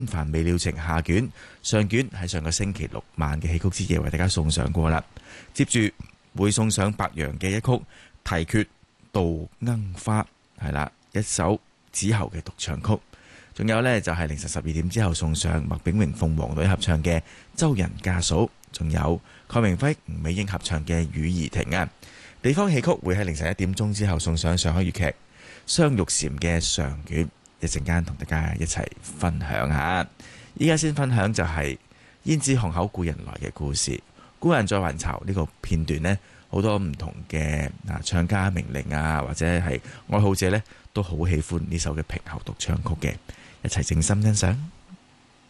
凡未了情下卷，上卷喺上個星期六晚嘅戲曲之夜為大家送上過啦。接住會送上白楊嘅一曲題訣杜鶯花，係啦，一首子喉嘅獨唱曲。仲有呢，就係凌晨12點之後送上麥炳榮鳳凰女合唱嘅周人家嫂，仲有蓋明輝吳美英合唱嘅雨兒亭啊。地方戲曲會喺凌晨1點鐘之後送上上海粵劇雙玉蟾嘅上卷，一陣間同大家一齊分享下。依家先分享就係胭脂巷口故人來嘅故事，故人在還巢呢個片段呢，好多唔同嘅唱家名伶啊，或者係愛好者呢，都好喜歡呢首嘅平喉獨唱曲嘅，一齊靜心欣賞。